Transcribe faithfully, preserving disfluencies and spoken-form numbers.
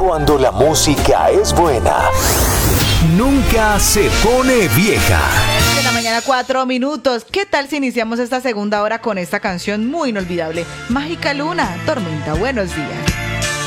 Cuando la música es buena, nunca se pone vieja. De la mañana, cuatro minutos. ¿Qué tal si iniciamos esta segunda hora con esta canción muy inolvidable? Mágica Luna, Tormenta. Buenos días.